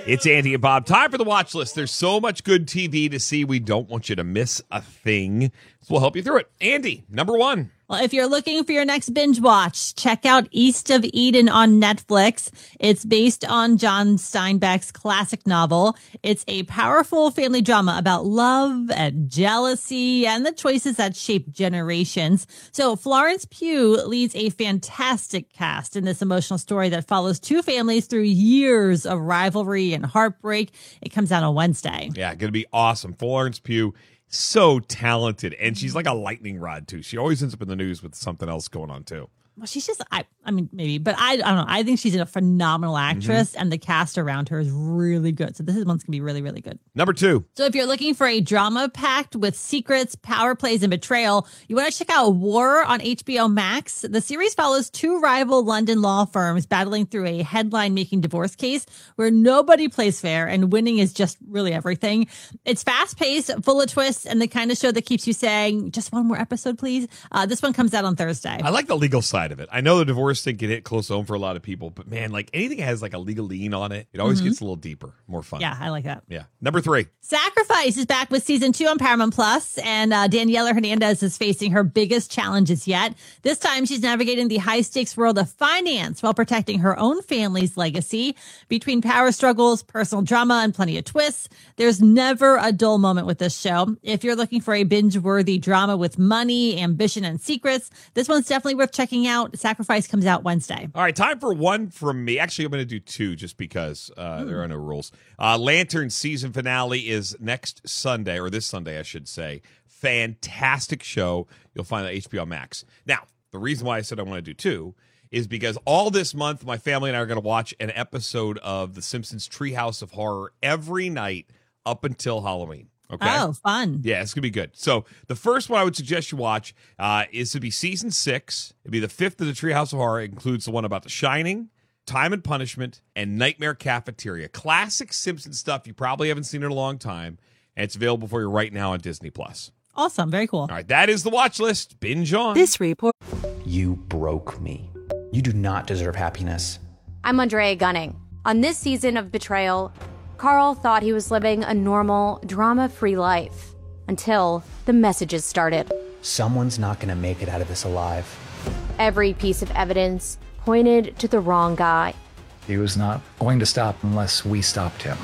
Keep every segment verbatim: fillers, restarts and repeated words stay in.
It's Andy and Bob. Time for the watch list. There's so much good T V to see. We don't want you to miss a thing. So we'll help you through it. Andy, number one. Well, if you're looking for your next binge watch, check out East of Eden on Netflix. It's based on John Steinbeck's classic novel. It's a powerful family drama about love and jealousy and the choices that shape generations. So Florence Pugh leads a fantastic cast in this emotional story that follows two families through years of rivalry and heartbreak. It comes out on Wednesday. Yeah, going to be awesome. Florence Pugh. So talented, and she's like a lightning rod too. She always ends up in the news with something else going on too. Well, she's just, I, I mean, maybe, but I, I don't know. I think she's a phenomenal actress, mm-hmm. and the cast around her is really good. So this is one's gonna be really, really good. Number two. So if you're looking for a drama packed with secrets, power plays, and betrayal, you want to check out War on H B O Max. The series follows two rival London law firms battling through a headline-making divorce case where nobody plays fair and winning is just really everything. It's fast-paced, full of twists, and the kind of show that keeps you saying, just one more episode, please. Uh, this one comes out on Thursday. I like the legal side of it. I know the divorce thing can hit close home for a lot of people, but man, like anything that has like a legal lean on it, it always mm-hmm. gets a little deeper, more fun. Yeah, I like that. Yeah. Number three. Sacrifice is back with season two on Paramount Plus, and uh, Daniela Hernandez is facing her biggest challenges yet. This time, she's navigating the high-stakes world of finance while protecting her own family's legacy. Between power struggles, personal drama, and plenty of twists, there's never a dull moment with this show. If you're looking for a binge-worthy drama with money, ambition, and secrets, this one's definitely worth checking out. Sacrifice comes out Wednesday. All right, time for one from me. Actually, I'm going to do two just because uh, mm. there are no rules. Uh, Lantern season finale is next Sunday, or this Sunday, I should say. Fantastic show. You'll find it on H B O Max. Now, the reason why I said I want to do two is because all this month, my family and I are going to watch an episode of The Simpsons Treehouse of Horror every night up until Halloween. Okay. Oh, fun. Yeah, it's going to be good. So the first one I would suggest you watch uh, is to be season six. It'd be the fifth of the Treehouse of Horror. It includes the one about The Shining, Time and Punishment, and Nightmare Cafeteria. Classic Simpsons stuff. You probably haven't seen it in a long time. And it's available for you right now on Disney Plus. Awesome. Very cool. All right. That is the watch list. Binge on. This report. You broke me. You do not deserve happiness. I'm Andrea Gunning. On this season of Betrayal, Carl thought he was living a normal, drama-free life until the messages started. Someone's not going to make it out of this alive. Every piece of evidence pointed to the wrong guy. He was not going to stop unless we stopped him.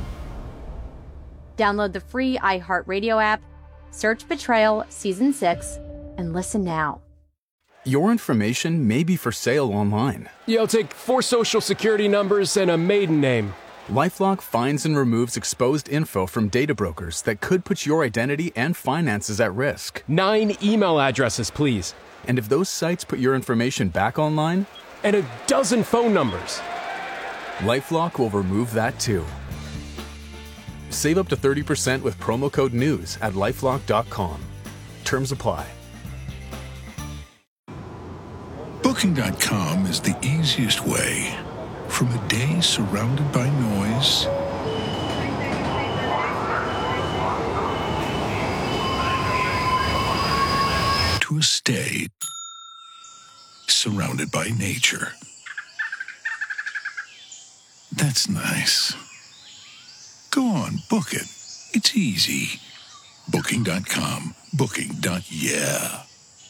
Download the free iHeartRadio app, search Betrayal Season six, and listen now. Your information may be for sale online. Yeah, I'll take four social security numbers and a maiden name. LifeLock finds and removes exposed info from data brokers that could put your identity and finances at risk. Nine email addresses, please. And if those sites put your information back online? And a dozen phone numbers. LifeLock will remove that too. Save up to thirty percent with promo code NEWS at lifelock dot com. Terms apply. Booking dot com is the easiest way. From a day surrounded by noise to a stay surrounded by nature. That's nice. Go on, book it. It's easy. Booking dot com. Booking. Yeah.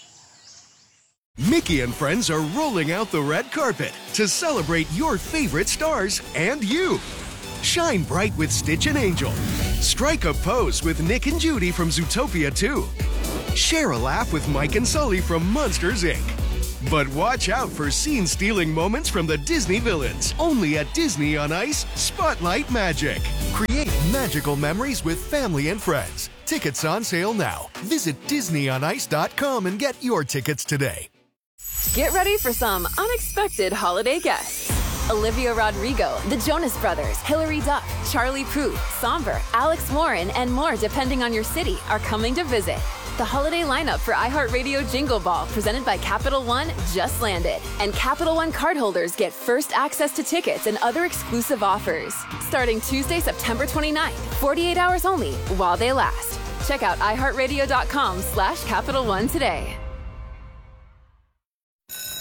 Mickey and friends are rolling out the red carpet to celebrate your favorite stars and you. Shine bright with Stitch and Angel. Strike a pose with Nick and Judy from Zootopia two. Share a laugh with Mike and Sully from Monsters, Incorporated. But watch out for scene-stealing moments from the Disney villains. Only at Disney on Ice, Spotlight Magic. Create magical memories with family and friends. Tickets on sale now. Visit disney on ice dot com and get your tickets today. Get ready for some unexpected holiday guests. Olivia Rodrigo, the Jonas Brothers, Hilary Duff, Charlie Puth, Somber, Alex Warren, and more depending on your city are coming to visit. The holiday lineup for iHeartRadio Jingle Ball, presented by Capital One, just landed. And Capital One cardholders get first access to tickets and other exclusive offers. Starting Tuesday, September twenty-ninth, forty-eight hours only, while they last. Check out iHeartRadio.com slash Capital One today.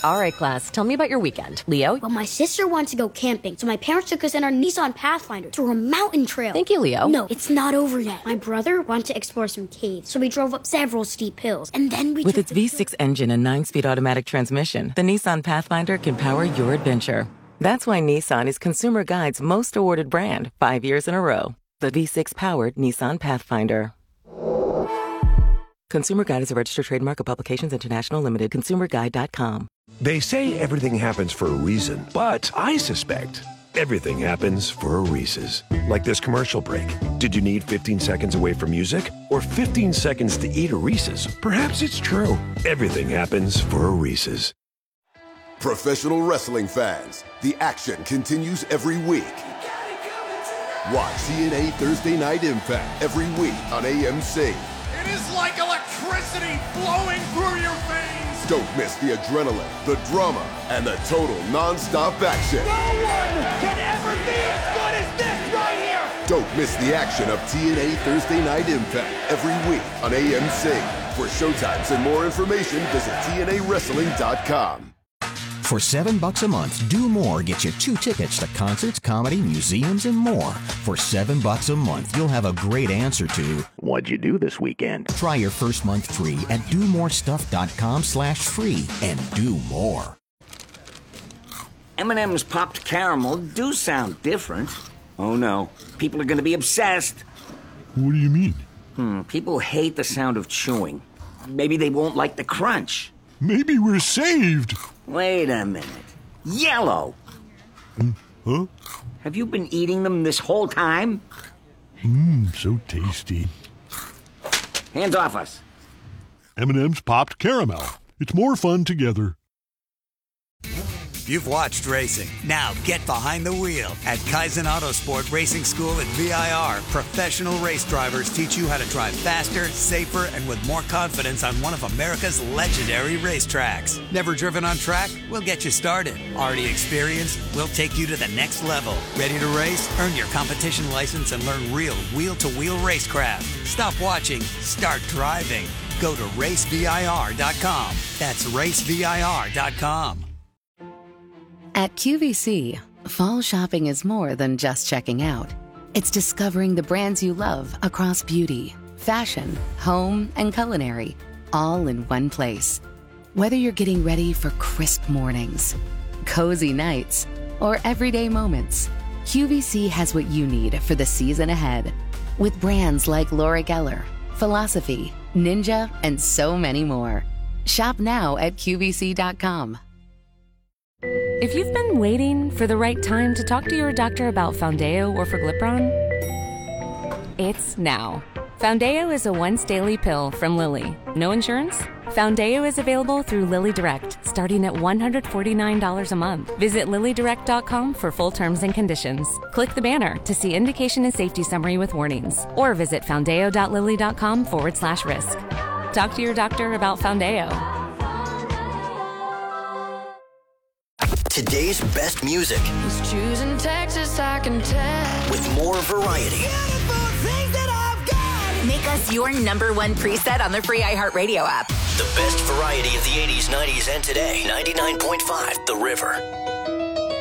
All right, class, tell me about your weekend. Leo? Well, my sister wanted to go camping, so my parents took us in our Nissan Pathfinder through a mountain trail. Thank you, Leo. No, it's not over yet. My brother wanted to explore some caves, so we drove up several steep hills, and then we With took its V six engine and nine-speed automatic transmission, the Nissan Pathfinder can power your adventure. That's why Nissan is Consumer Guide's most awarded brand, five years in a row. The V six-powered Nissan Pathfinder. Consumer Guide is a registered trademark of Publications International Limited. consumer guide dot com. They say everything happens for a reason, but I suspect everything happens for a Reese's. Like this commercial break. Did you need fifteen seconds away from music? Or fifteen seconds to eat a Reese's? Perhaps it's true. Everything happens for a Reese's. Professional wrestling fans, the action continues every week. Watch T N A Thursday Night Impact every week on A M C. It is like electricity flowing through your veins. Don't miss the adrenaline, the drama, and the total non-stop action. No one can ever be as good as this right here. Don't miss the action of T N A Thursday Night Impact every week on A M C. For showtimes and more information, visit T N A wrestling dot com. For seven bucks a month, Do More gets you two tickets to concerts, comedy, museums, and more. For seven bucks a month, you'll have a great answer to what'd you do this weekend? Try your first month free at do more stuff dot com slash free and do more. M and M's popped caramel do sound different. Oh no, people are going to be obsessed. What do you mean? Hmm, people hate the sound of chewing. Maybe they won't like the crunch. Maybe we're saved. Wait a minute. Yellow! Mm, huh? Have you been eating them this whole time? Mmm, so tasty. Hands off us. M and M's popped caramel. It's more fun together. You've watched racing. Now get behind the wheel. At Kaizen Autosport Racing School at V I R, professional race drivers teach you how to drive faster, safer, and with more confidence on one of America's legendary racetracks. Never driven on track? We'll get you started. Already experienced? We'll take you to the next level. Ready to race? Earn your competition license and learn real wheel-to-wheel racecraft. Stop watching. Start driving. Go to race V I R dot com. That's race V I R dot com. At Q V C, fall shopping is more than just checking out. It's discovering the brands you love across beauty, fashion, home, and culinary, all in one place. Whether you're getting ready for crisp mornings, cozy nights, or everyday moments, Q V C has what you need for the season ahead. With brands like Laura Geller, Philosophy, Ninja, and so many more. Shop now at Q V C dot com. If you've been waiting for the right time to talk to your doctor about Foundeo or Forglipron, it's now. Foundeo is a once-daily pill from Lilly. No insurance? Foundeo is available through Lilly Direct, starting at one hundred forty-nine dollars a month. Visit lilly direct dot com for full terms and conditions. Click the banner to see indication and safety summary with warnings, or visit foundeo dot lilly dot com forward slash risk. Talk to your doctor about Foundeo. Today's best music. He's choosing Texas, I can tell. With more variety. Make us your number one preset on the free iHeartRadio app. The best variety of the eighties, nineties, and today. ninety-nine point five The River.